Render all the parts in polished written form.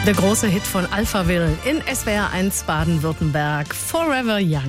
Der große Hit von Alphaville in SWR 1 Baden-Württemberg, Forever Young.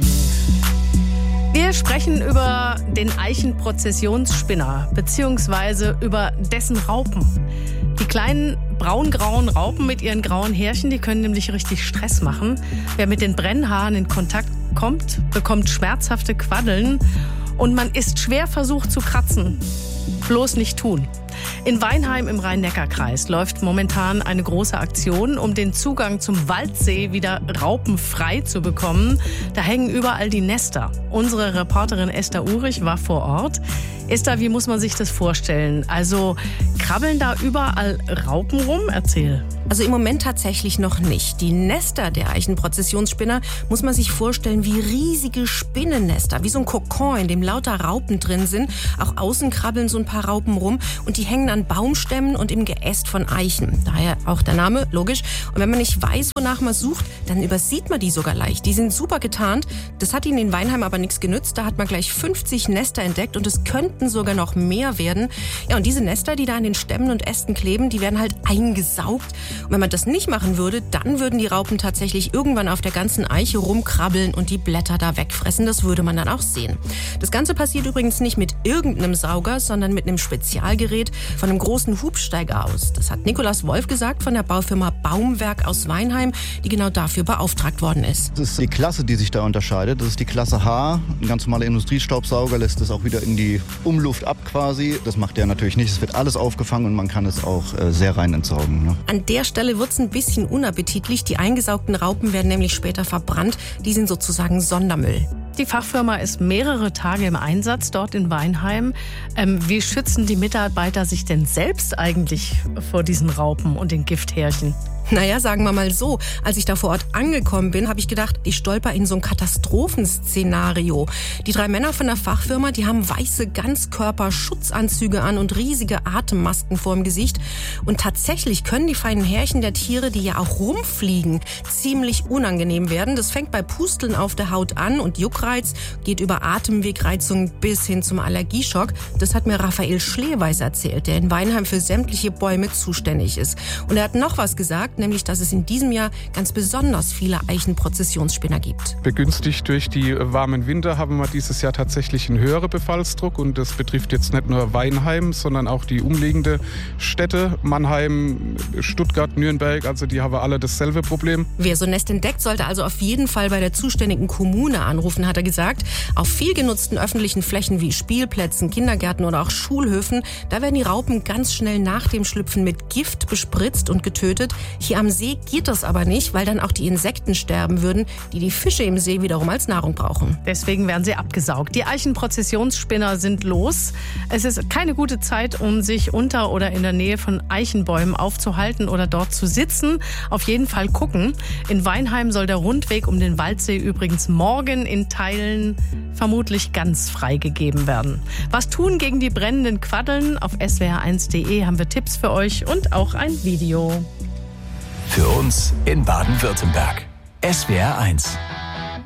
Wir sprechen über den Eichenprozessionsspinner beziehungsweise über dessen Raupen. Die kleinen braun-grauen Raupen mit ihren grauen Härchen, die können nämlich richtig Stress machen. Wer mit den Brennhaaren in Kontakt kommt, bekommt schmerzhafte Quaddeln und man ist schwer versucht zu kratzen. Bloß nicht tun. In Weinheim im Rhein-Neckar-Kreis läuft momentan eine große Aktion, um den Zugang zum Waldsee wieder raupenfrei zu bekommen. Da hängen überall die Nester. Unsere Reporterin Esther Uhrig war vor Ort. Esther, wie muss man sich das vorstellen? Also krabbeln da überall Raupen rum? Erzähl. Also im Moment tatsächlich noch nicht. Die Nester der Eichenprozessionsspinner muss man sich vorstellen wie riesige Spinnennester, wie so ein Kokon, in dem lauter Raupen drin sind. Auch außen krabbeln so ein paar Raupen rum und die hängen an Baumstämmen und im Geäst von Eichen. Daher auch der Name, logisch. Und wenn man nicht weiß, wonach man sucht, dann übersieht man die sogar leicht. Die sind super getarnt. Das hat ihnen in Weinheim aber nichts genützt. Da hat man gleich 50 Nester entdeckt und es könnten sogar noch mehr werden. Ja, und diese Nester, die da an den Stämmen und Ästen kleben, die werden halt eingesaugt. Und wenn man das nicht machen würde, dann würden die Raupen tatsächlich irgendwann auf der ganzen Eiche rumkrabbeln und die Blätter da wegfressen. Das würde man dann auch sehen. Das Ganze passiert übrigens nicht mit irgendeinem Sauger, sondern mit einem Spezialgerät von einem großen Hubsteiger aus. Das hat Nikolaus Wolf gesagt von der Baufirma Baumwerk aus Weinheim, die genau dafür beauftragt worden ist. Das ist die Klasse, die sich da unterscheidet. Das ist die Klasse H. Ein ganz normaler Industriestaubsauger lässt das auch wieder in die Umluft ab quasi. Das macht der natürlich nicht. Es wird alles aufgefangen und man kann es auch sehr rein entsorgen. Ne? An der Stelle wird es ein bisschen unappetitlich. Die eingesaugten Raupen werden nämlich später verbrannt. Die sind sozusagen Sondermüll. Die Fachfirma ist mehrere Tage im Einsatz dort in Weinheim. Wie schützen die Mitarbeiter sich denn selbst eigentlich vor diesen Raupen und den Gifthärchen? Naja, sagen wir mal so, als ich da vor Ort angekommen bin, habe ich gedacht, ich stolper in so ein Katastrophenszenario. Die 3 Männer von der Fachfirma, die haben weiße Ganzkörperschutzanzüge an und riesige Atemmasken vorm Gesicht. Und tatsächlich können die feinen Härchen der Tiere, die ja auch rumfliegen, ziemlich unangenehm werden. Das fängt bei Pusteln auf der Haut an und Juckreiz, geht über Atemwegreizung bis hin zum Allergieschock. Das hat mir Raphael Schleweis erzählt, der in Weinheim für sämtliche Bäume zuständig ist. Und er hat noch was gesagt, nämlich, dass es in diesem Jahr ganz besonders viele Eichenprozessionsspinner gibt. Begünstigt durch die warmen Winter haben wir dieses Jahr tatsächlich einen höheren Befallsdruck und das betrifft jetzt nicht nur Weinheim, sondern auch die umliegenden Städte, Mannheim, Stuttgart, Nürnberg, also die haben alle dasselbe Problem. Wer so ein Nest entdeckt, sollte also auf jeden Fall bei der zuständigen Kommune anrufen, hat er gesagt. Auf viel genutzten öffentlichen Flächen wie Spielplätzen, Kindergärten oder auch Schulhöfen, da werden die Raupen ganz schnell nach dem Schlüpfen mit Gift bespritzt und getötet. Hier am See geht das aber nicht, weil dann auch die Insekten sterben würden, die die Fische im See wiederum als Nahrung brauchen. Deswegen werden sie abgesaugt. Die Eichenprozessionsspinner sind los. Es ist keine gute Zeit, um sich unter oder in der Nähe von Eichenbäumen aufzuhalten oder dort zu sitzen. Auf jeden Fall gucken. In Weinheim soll der Rundweg um den Waldsee übrigens morgen in Teilen vermutlich ganz freigegeben werden. Was tun gegen die brennenden Quaddeln? Auf swr1.de haben wir Tipps für euch und auch ein Video. Für uns in Baden-Württemberg. SWR 1.